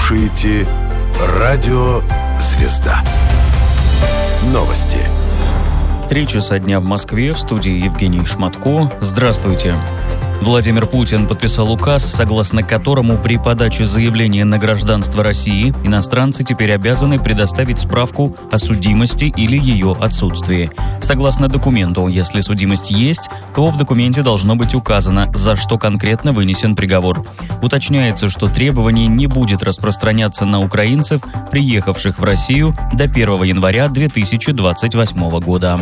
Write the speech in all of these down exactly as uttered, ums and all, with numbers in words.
слушаете Радио «Звезда». Новости. Три часа дня в Москве, в студии Евгений Шматко. Здравствуйте. Владимир Путин подписал указ, согласно которому при подаче заявления на гражданство России иностранцы теперь обязаны предоставить справку о судимости или ее отсутствии. Согласно документу, если судимость есть, то в документе должно быть указано, за что конкретно вынесен приговор. Уточняется, что требование не будет распространяться на украинцев, приехавших в Россию до первого января две тысячи двадцать восьмого года.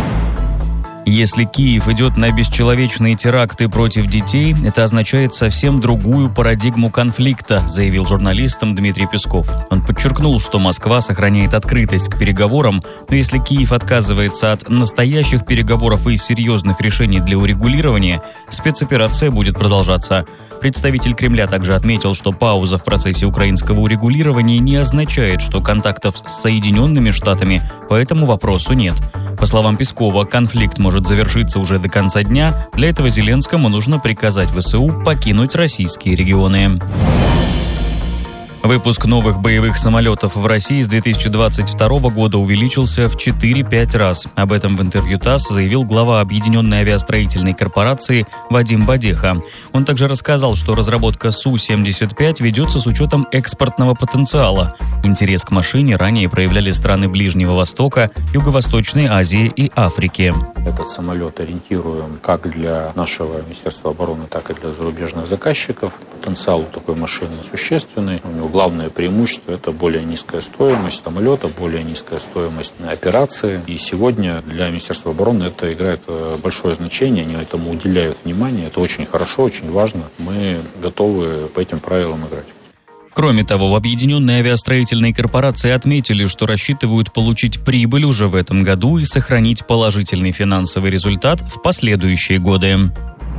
Если Киев идет на бесчеловечные теракты против детей, это означает совсем другую парадигму конфликта, заявил журналистам Дмитрий Песков. Он подчеркнул, что Москва сохраняет открытость к переговорам, но если Киев отказывается от настоящих переговоров и серьезных решений для урегулирования, спецоперация будет продолжаться. Представитель Кремля также отметил, что пауза в процессе украинского урегулирования не означает, что контактов с Соединенными Штатами по этому вопросу нет. По словам Пескова, конфликт может завершиться уже до конца дня. Для этого Зеленскому нужно приказать ВСУ покинуть российские регионы. Выпуск новых боевых самолетов в России с две тысячи двадцать второго года увеличился в четыре-пять раз. Об этом в интервью ТАСС заявил глава Объединенной авиастроительной корпорации Вадим Бодеха. Он также рассказал, что разработка Су семьдесят пять ведется с учетом экспортного потенциала. Интерес к машине ранее проявляли страны Ближнего Востока, Юго-Восточной Азии и Африки. Этот самолет ориентируем как для нашего Министерства обороны, так и для зарубежных заказчиков. Потенциал у такой машины существенный. У него главное преимущество – это более низкая стоимость самолета, более низкая стоимость операции. И сегодня для Министерства обороны это играет большое значение, они этому уделяют внимание. Это очень хорошо, очень важно. Мы готовы по этим правилам играть. Кроме того, в Объединенной авиастроительной корпорации отметили, что рассчитывают получить прибыль уже в этом году и сохранить положительный финансовый результат в последующие годы.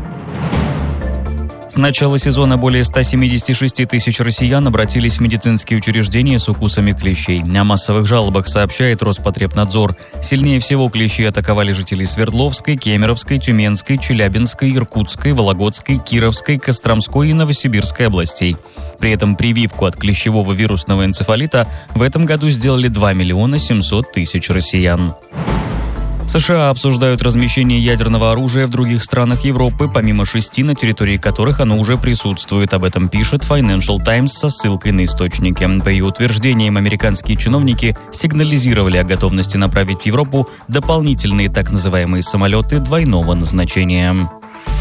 С начала сезона более ста семидесяти шести тысяч россиян обратились в медицинские учреждения с укусами клещей. О массовых жалобах сообщает Роспотребнадзор. Сильнее всего клещи атаковали жителей Свердловской, Кемеровской, Тюменской, Челябинской, Иркутской, Вологодской, Кировской, Костромской и Новосибирской областей. При этом прививку от клещевого вирусного энцефалита в этом году сделали два миллиона семьсот тысяч россиян. США обсуждают размещение ядерного оружия в других странах Европы, помимо шести, на территории которых оно уже присутствует. Об этом пишет Financial Times со ссылкой на источники. По ее утверждениям, американские чиновники сигнализировали о готовности направить в Европу дополнительные так называемые самолеты двойного назначения.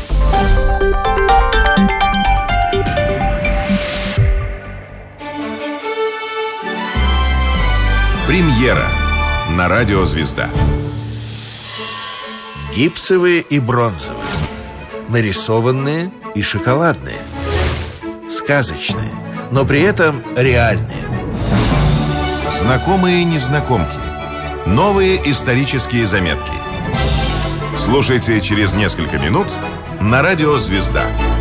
Премьера на Радио «Звезда». Гипсовые и бронзовые, нарисованные и шоколадные, сказочные, но при этом реальные. Знакомые незнакомки. Новые исторические заметки. Слушайте через несколько минут на Радио «Звезда».